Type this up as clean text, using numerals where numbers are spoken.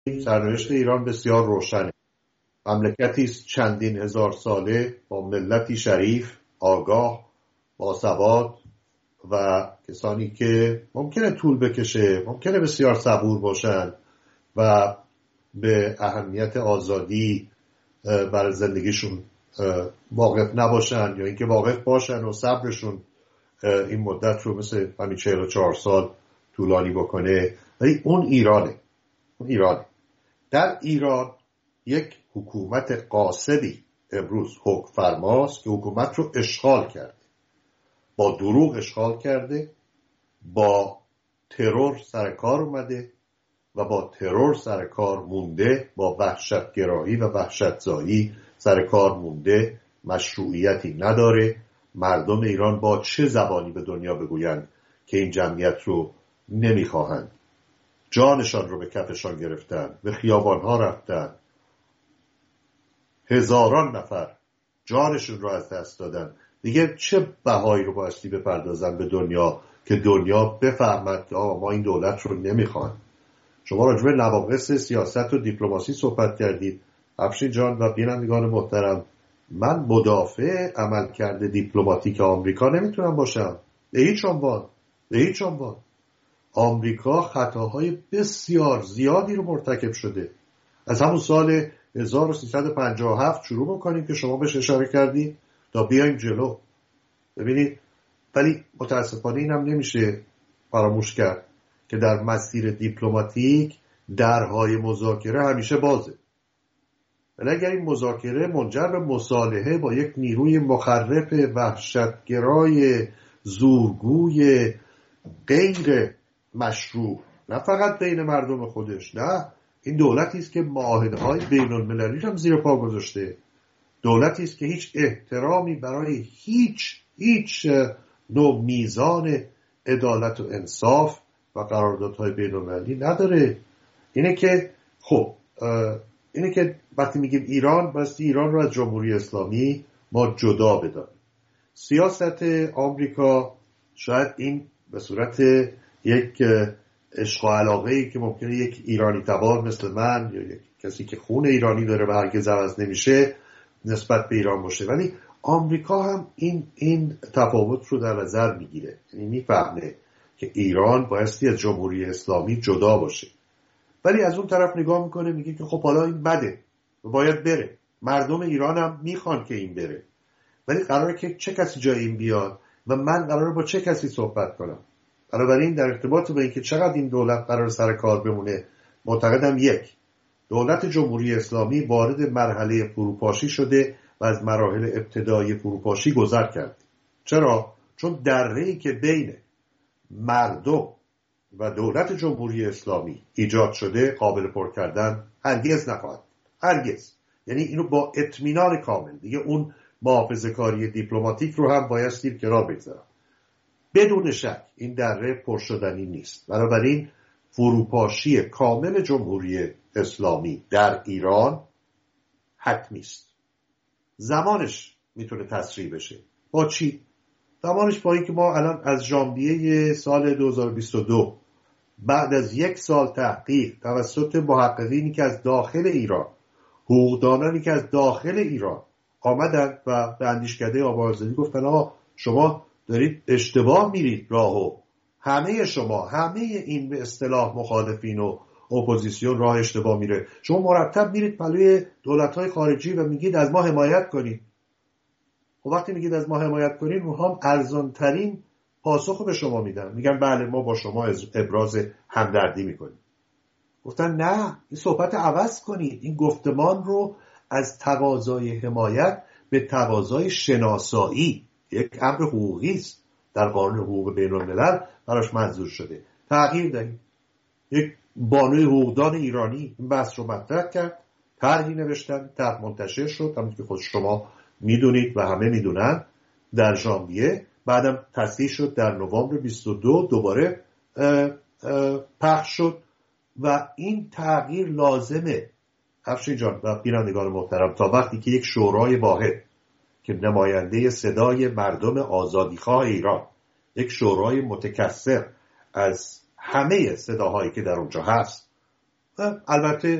سرنوشت ایران بسیار روشنه. مملکتی است چندین هزار ساله با ملتی شریف، آگاه، باسواد و کسانی که ممکنه طول بکشه، ممکنه بسیار صبور باشن و به اهمیت آزادی برای زندگیشون واقف نباشن یا اینکه واقف باشن و صبرشون این مدت رو مثل همین 44 سال طولانی بکنه. ولی اون ایرانه. در ایران یک حکومت قاصدی امروز حکم فرماست که حکومت رو اشغال کرده، با دروغ اشغال کرده، با ترور سر کار اومده و با ترور سر کار مونده، با وحشتگرایی و وحشتزایی سر کار مونده، مشروعیتی نداره. مردم ایران با چه زبانی به دنیا بگویند که این جمعیت رو نمیخواهند؟ جانشان رو به کفشان گرفتن، به خیابانها رفتن، هزاران نفر جانشون رو از دست دادن. دیگه چه بهایی رو بایستی بپردازن به دنیا که دنیا بفهمد که ما این دولت رو نمیخوایم؟ شما راجع به نواقص سیاست و دیپلماسی صحبت کردید افشین جان و بینندگان محترم. من مدافع عملکرد دیپلماتیک آمریکا نمیتونم باشم به هیچ عنوان. آمریکا خطاهای بسیار زیادی رو مرتکب شده. از همون سال 1357 شروع میکنیم که شما بهش اشاره کردید تا بیایم جلو. ببینید، ولی متاسفانه اینم نمیشه فراموش کرد که در مسیر دیپلماتیک درهای مذاکره همیشه بازه. ولی اگر این مذاکره منجر به مصالحه با یک نیروی مخرف وحشتگرای زورگوی غیر مشروع، نه فقط بین مردم خودش، نه، این دولتی است که معاهده‌های بین‌المللی هم زیر پا گذاشته، دولتی است که هیچ احترامی برای هیچ نوع میزان عدالت و انصاف و قراردادهای بین‌المللی نداره. اینه که وقتی میگیم ایران، بایستی ایران رو از جمهوری اسلامی ما جدا بدانیم. سیاست آمریکا شاید این به صورت یک عشق و علاقه‌ای که ممکنه یک ایرانی تبار مثل من یا یک کسی که خون ایرانی داره و هرگز عوض نمیشه نسبت به ایران باشه، ولی آمریکا هم این تفاوت رو در نظر میگیره. یعنی میفهمه که ایران بایستی از جمهوری اسلامی جدا باشه، ولی از اون طرف نگاه میکنه میگه که خب حالا این بده و باید بره، مردم ایران هم میخوان که این بره، ولی قراره که چه کسی جای این بیاد و من قراره با چه کسی صحبت کنم. بنابراین در ارتباط به اینکه چقدر این دولت قرار سر کار بمونه، معتقدم یک، دولت جمهوری اسلامی وارد مرحله فروپاشی شده و از مراحل ابتدایی فروپاشی گذر کرد. چرا؟ چون دره‌ای که بین مردم و دولت جمهوری اسلامی ایجاد شده قابل پر کردن هرگز نخواهد. هرگز. یعنی اینو با اطمینان کامل، دیگه اون محافظه‌کاری دیپلماتیک رو هم بایستی کنار بگذارم. بدون شک این دره پرشدنی نیست. بنابراین فروپاشی کامل جمهوری اسلامی در ایران حتمی است. زمانش میتونه تسریع بشه. با چی؟ زمانش با اینکه ما الان از ژانویه سال 2022 بعد از یک سال تحقیق توسط محققینی که از داخل ایران، حقوقدانانی که از داخل ایران آمدن و به اندیشکده آبان آزادی گفتن آقا شما دارید اشتباه میرید راهو، همه این به اصطلاح مخالفین و اپوزیسیون راه اشتباه میره، شما مرتب میرید پلوی دولت‌های خارجی و میگید از ما حمایت کنید. خب وقتی میگید از ما حمایت کنید، اونها هم ارزان‌ترین پاسخو به شما میدن، میگن بله ما با شما ابراز همدردی میکنیم. گفتن نه، این صحبت عوض کنید، این گفتمان رو از تقاضای حمایت به تقاضای شناسایی، یک امر حقوقی است در قانون حقوق بین‌الملل براش منظور شده، تغییر دهید. یک بانوی حقوقدان ایرانی این بحث رو مطرح کرد، طرحی نوشتن، طرح منتشر شد، همونطور که خود شما میدونید و همه میدونن، در ژانویه، بعدم تصحیح شد در نوامبر 22 دوباره پخش شد و این تغییر لازمه افشین جان و بینندگان محترم تا وقتی که یک شورای واحد که نماینده صدای مردم آزادیخواه ایران، یک شورای متکثر از همه صداهایی که در اونجا هست، البته